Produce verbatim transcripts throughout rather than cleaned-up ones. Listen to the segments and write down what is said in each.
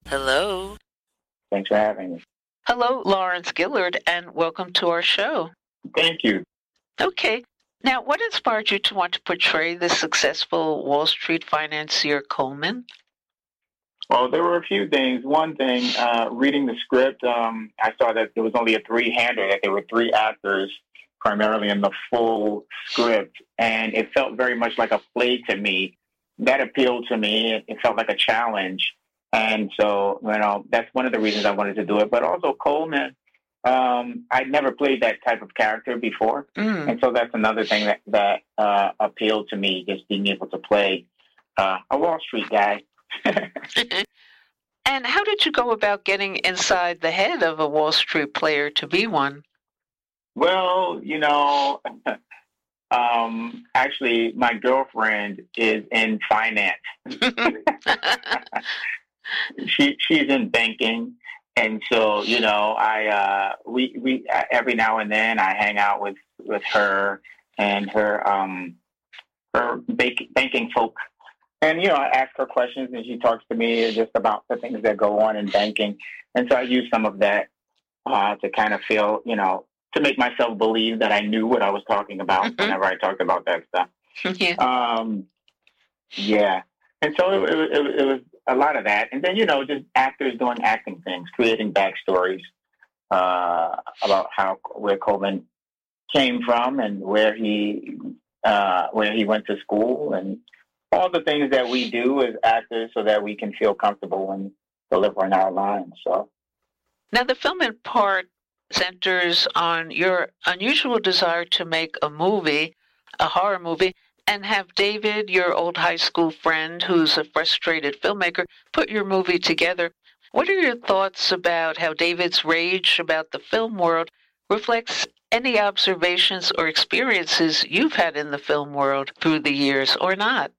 Hello. Thanks for having me. Hello, Lawrence Gillard, and welcome to our show. Thank you. Okay. Now, what inspired you to want to portray the successful Wall Street financier Coleman? Well, there were a few things. One thing, uh, reading the script, um, I saw that there was only a three-hander, that there were three actors primarily in the full script, and it felt very much like a play to me. That appealed to me. It, it felt like a challenge. And so, you know, that's one of the reasons I wanted to do it. But also Coleman, um, I'd never played that type of character before. Mm. And so that's another thing that, that uh, appealed to me, just being able to play uh, a Wall Street guy. And how did you go about getting inside the head of a Wall Street player to be one? Well, you know, um, actually, my girlfriend is in finance. she she's in banking, and so you know, I uh, we we uh, every now and then I hang out with with her and her um her bank, banking folk. And, you know, I ask her questions and she talks to me just about the things that go on in banking. And so I use some of that uh, to kind of feel, you know, to make myself believe that I knew what I was talking about mm-hmm. whenever I talked about that stuff. Yeah. Um, yeah. And so it, it, it, it was a lot of that. And then, you know, just actors doing acting things, creating backstories uh, about how, where Coleman came from and where he, uh, where he went to school and all the things that we do as actors so that we can feel comfortable when delivering our lines. So, now the film in part centers on your unusual desire to make a movie, a horror movie, and have David, your old high school friend who's a frustrated filmmaker, put your movie together. What are your thoughts about how David's rage about the film world reflects any observations or experiences you've had in the film world through the years or not?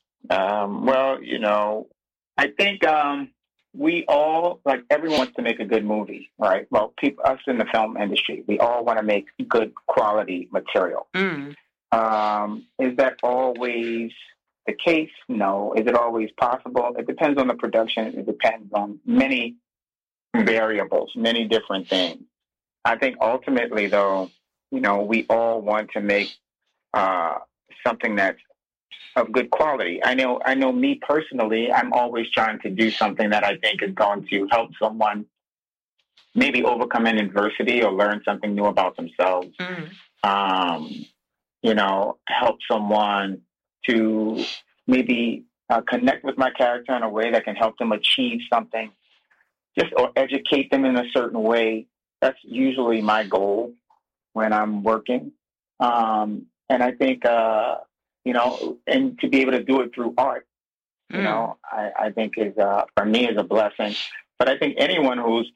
Um, well, you know, I think um, we all, like everyone wants to make a good movie, right? Well, people, us in the film industry, we all want to make good quality material. Mm. Um, is that always the case? No. Is it always possible? It depends on the production. It depends on many variables, many different things. I think ultimately, though, you know, we all want to make uh, something that's of good quality. I know, I know me personally, I'm always trying to do something that I think is going to help someone maybe overcome an adversity or learn something new about themselves. Mm. Um, you know, help someone to maybe uh, connect with my character in a way that can help them achieve something, just or educate them in a certain way. That's usually my goal when I'm working. Um, and I think, uh, you know, and to be able to do it through art, you mm. know, I, I think is, uh, for me, is a blessing. But I think anyone who's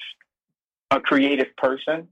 a creative person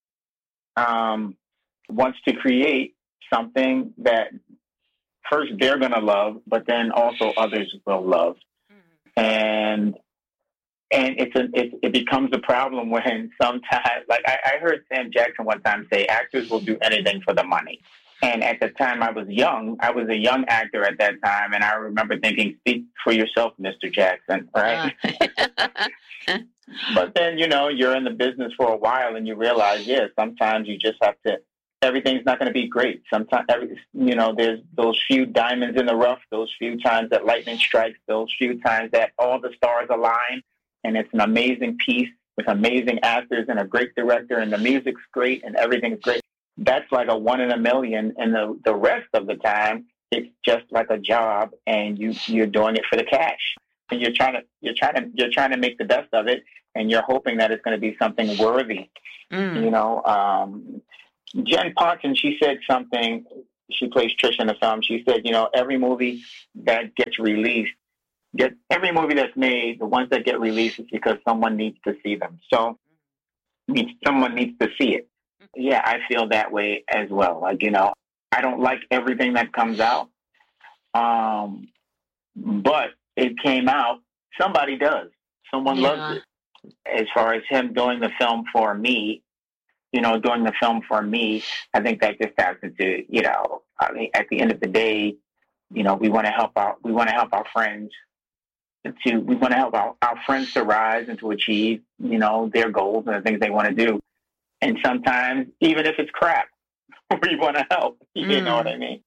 um, wants to create something that first they're going to love, but then also others will love. Mm. And and it's a, it, it becomes a problem when sometimes, like I, I heard Sam Jackson one time say, actors will do anything for the money. And at the time I was young, I was a young actor at that time. And I remember thinking, speak for yourself, Mister Jackson, right? Uh. But then, you know, you're in the business for a while and you realize, yeah, sometimes you just have to, everything's not going to be great. Sometimes, every, you know, there's those few diamonds in the rough, those few times that lightning strikes, those few times that all the stars align. And it's an amazing piece with amazing actors and a great director and the music's great and everything's great. That's like a one in a million, and the, the rest of the time, it's just like a job, and you you're doing it for the cash, and you're trying to you're trying to you're trying to make the best of it, and you're hoping that it's going to be something worthy. Mm. You know, um, Jen Ponton, she said something. She plays Trish in the film. She said, you know, every movie that gets released, get every movie that's made, the ones that get released is because someone needs to see them. So, needs someone needs to see it. Yeah, I feel that way as well. Like, you know, I don't like everything that comes out, um, but it came out. Somebody does. Someone yeah. loves it. As far as him doing the film for me, you know, doing the film for me, I think that just has to do, you know, I mean, at the end of the day, you know, we want to help out. We want to help our friends to we want to help our, our friends to rise and to achieve, you know, their goals and the things they want to do. And sometimes, even if it's crap, we want to help. You mm. know what I mean?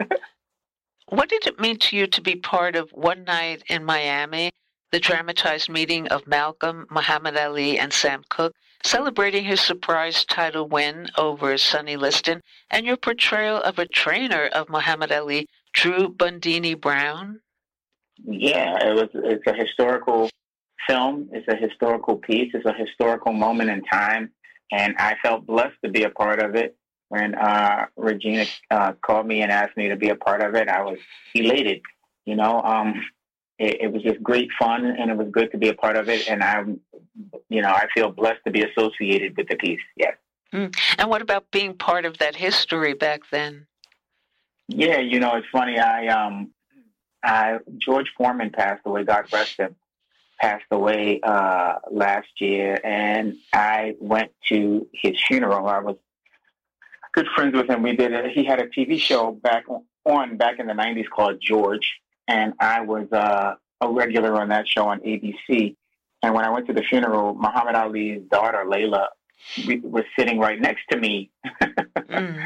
What did it mean to you to be part of One Night in Miami, the dramatized meeting of Malcolm, Muhammad Ali, and Sam Cooke, celebrating his surprise title win over Sonny Liston, and your portrayal of a trainer of Muhammad Ali, Drew Bundini Brown? Yeah, it was. It's a historical film. It's a historical piece. It's a historical moment in time, and I felt blessed to be a part of it. When uh, Regina uh, called me and asked me to be a part of it, I was elated. You know, um, it, it was just great fun, and it was good to be a part of it. And I, you know, I feel blessed to be associated with the piece. Yes. Mm. And what about being part of that history back then? Yeah, you know, it's funny. I um. Uh, George Foreman passed away, God rest him, passed away uh, last year, and I went to his funeral. I was good friends with him. We did a, he had a T V show back on back in the nineties called George, and I was uh, a regular on that show on A B C. And when I went to the funeral, Muhammad Ali's daughter, Layla, was sitting right next to me. mm.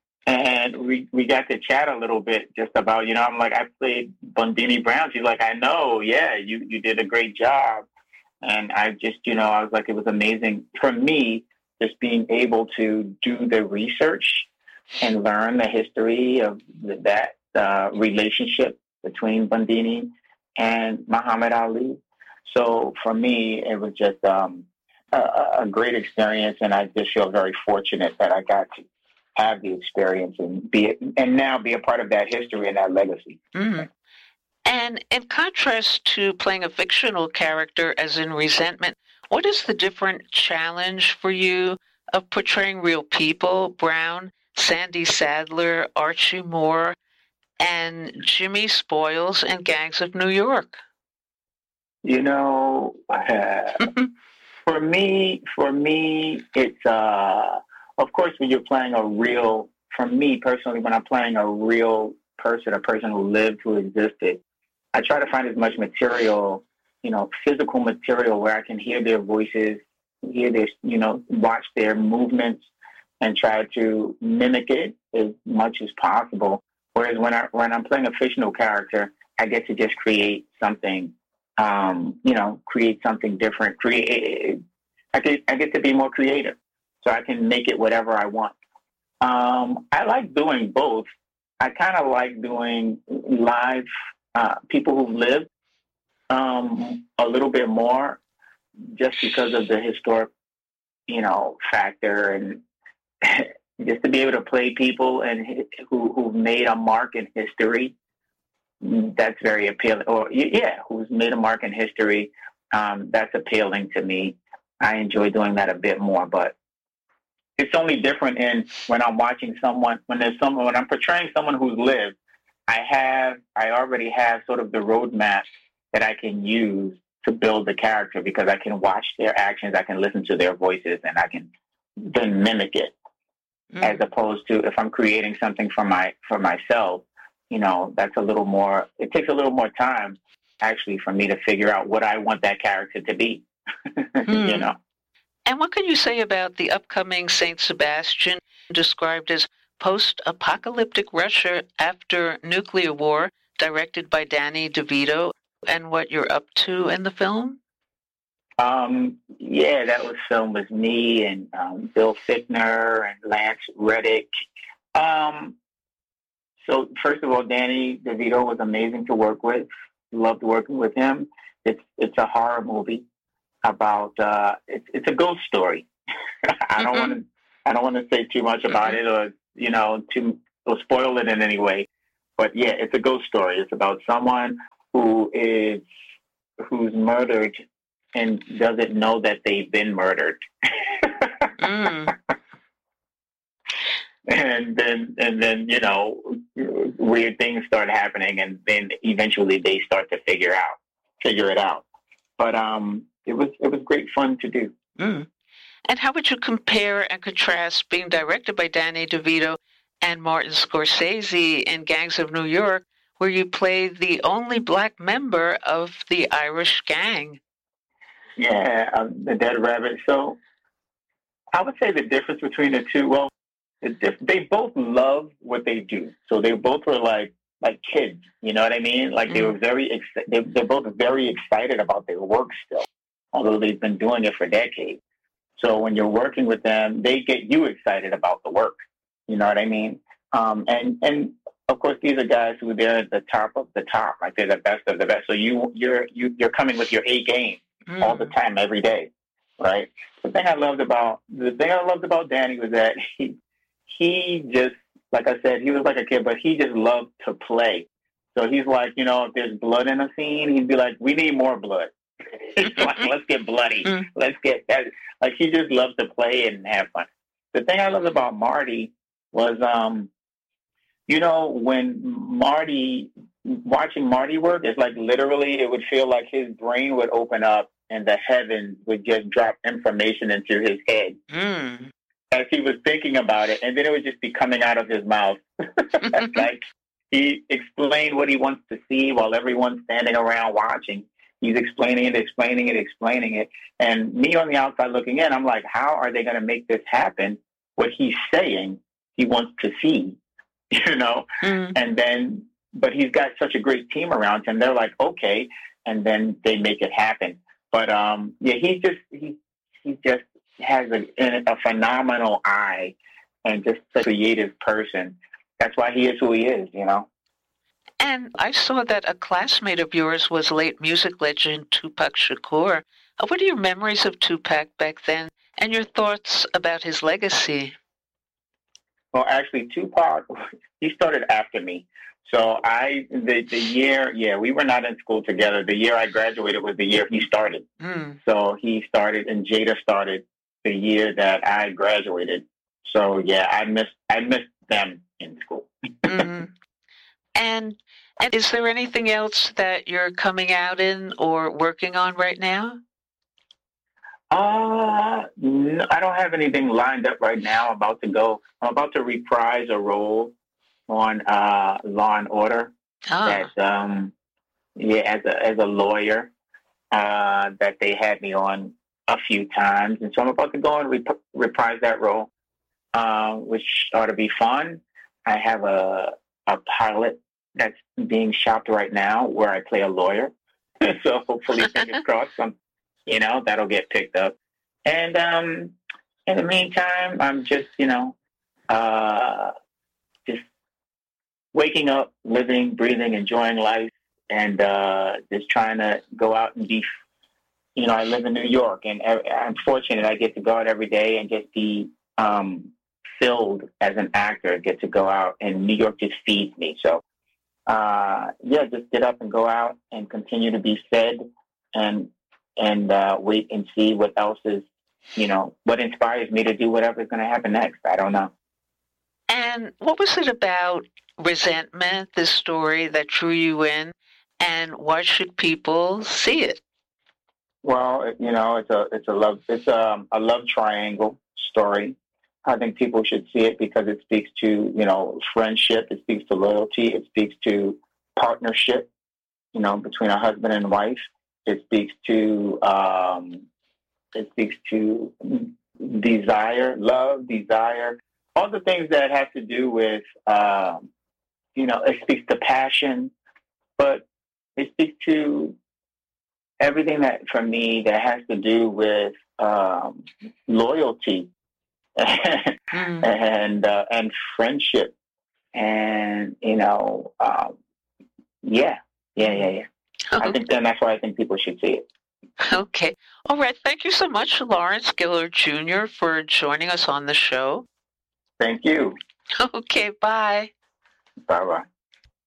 And we, we got to chat a little bit just about, you know, I'm like, I played Bundini Brown. She's like, I know, yeah, you, you did a great job. And I just, you know, I was like, it was amazing for me just being able to do the research and learn the history of the, that uh, relationship between Bundini and Muhammad Ali. So for me, it was just um, a, a great experience. And I just feel very fortunate that I got to have the experience and be and now be a part of that history and that legacy. Mm-hmm. And in contrast to playing a fictional character, as in Resentment, what is the different challenge for you of portraying real people? Brown, Sandy Sadler, Archie Moore, and Jimmy Spoils in Gangs of New York. You know, uh, for me, for me, it's. Uh, Of course, when you're playing a real, for me personally, when I'm playing a real person, a person who lived, who existed, I try to find as much material, you know, physical material where I can hear their voices, hear their, you know, watch their movements and try to mimic it as much as possible. Whereas when, I, when I'm playing a fictional character, I get to just create something, um, you know, create something different. Create, I get, I get to be more creative. So I can make it whatever I want. Um, I like doing both. I kind of like doing live uh, people who've lived um, a little bit more, just because of the historic, you know, factor, and just to be able to play people and who who've made a mark in history. That's very appealing. Or yeah, who's made a mark in history. Um, that's appealing to me. I enjoy doing that a bit more, but. It's only different in when I'm watching someone, when there's someone, when I'm portraying someone who's lived, I have, I already have sort of the roadmap that I can use to build the character because I can watch their actions, I can listen to their voices, and I can then mimic it. Mm. As opposed to if I'm creating something for my, for myself, you know, that's a little more, it takes a little more time actually for me to figure out what I want that character to be, mm. you know. And what can you say about the upcoming Saint Sebastian, described as post-apocalyptic Russia after nuclear war, directed by Danny DeVito, and what you're up to in the film? Um, yeah, that was filmed with me and um, Bill Fichtner and Lance Reddick. Um, so first of all, Danny DeVito was amazing to work with. Loved working with him. It's it's a horror movie. About uh, it's it's a ghost story. I don't mm-hmm. want to I don't want to say too much about mm-hmm. it or you know to or spoil it in any way. But yeah, it's a ghost story. It's about someone who is who's murdered and doesn't know that they've been murdered. mm. And then and then you know weird things start happening, and then eventually they start to figure out figure it out. But um. It was it was great fun to do. Mm. And how would you compare and contrast being directed by Danny DeVito and Martin Scorsese in Gangs of New York where you play the only black member of the Irish gang. Yeah, um, the Dead Rabbit. So I would say the difference between the two. Well, the diff- they both love what they do. So they both were like like kids. You know what I mean? Like they were very ex- they, they're both very excited about their work still, although they've been doing it for decades. So when you're working with them, they get you excited about the work. You know what I mean? Um, and and of course, these are guys who they're at the top of the top, like they're the best of the best. So you you're you, you're coming with your A game mm. all the time, every day, right? The thing I loved about the thing I loved about Danny was that he he just, like I said, he was like a kid, but he just loved to play. So he's like, you know, if there's blood in a scene, he'd be like, we need more blood. Like, let's get bloody. Let's get that. Like, he just loves to play and have fun. The thing I loved about Marty was, um, you know, when Marty, watching Marty work, it's like literally it would feel like his brain would open up and the heavens would just drop information into his head mm. as he was thinking about it. And then it would just be coming out of his mouth. Like, he explained what he wants to see while everyone's standing around watching. He's explaining it, explaining it, explaining it. And me on the outside looking in, I'm like, how are they going to make this happen? What he's saying, he wants to see, you know? Mm. And then, but he's got such a great team around him. They're like, okay. And then they make it happen. But, um, yeah, he just, he, he just has a, a phenomenal eye and just a creative person. That's why he is who he is, you know? And I saw that a classmate of yours was late music legend Tupac Shakur. What are your memories of Tupac back then and your thoughts about his legacy? Well, actually, Tupac, he started after me. So I, the, the year, yeah, we were not in school together. The year I graduated was the year he started. Mm. So he started and Jada started the year that I graduated. So, yeah, I missed, I missed them in school. Mm-hmm. And and is there anything else that you're coming out in or working on right now? Uh, no, I don't have anything lined up right now. I'm about to go. I'm about to reprise a role on uh, Law and Order. Oh. As, um, yeah, as a as a lawyer uh, that they had me on a few times, and so I'm about to go and rep- reprise that role, uh, which ought to be fun. I have a a pilot that's being shopped right now where I play a lawyer. So hopefully, fingers crossed, some, you know, that'll get picked up. And um, in the meantime, I'm just, you know, uh, just waking up, living, breathing, enjoying life, and uh, just trying to go out and be, you know, I live in New York, and I'm fortunate I get to go out every day and just be um, filled as an actor, get to go out, and New York just feeds me. So, Uh, yeah, just get up and go out and continue to be fed and and uh, wait and see what else is, you know, what inspires me to do whatever's going to happen next. I don't know. And what was it about Resentment, this story that drew you in, and why should people see it? Well, you know, it's a it's a love it's a, a love triangle story. I think people should see it because it speaks to, you know, friendship. It speaks to loyalty. It speaks to partnership, you know, between a husband and wife. It speaks to, um, it speaks to desire, love, desire, all the things that have to do with, um, you know, it speaks to passion, but it speaks to everything that, for me, that has to do with um, loyalty. mm. and uh, and friendship, and you know, um, yeah, yeah, yeah, yeah. Oh. I think then that's why I think people should see it. Okay, all right. Thank you so much, Lawrence Gillard Junior, for joining us on the show. Thank you. Okay, bye. Bye bye.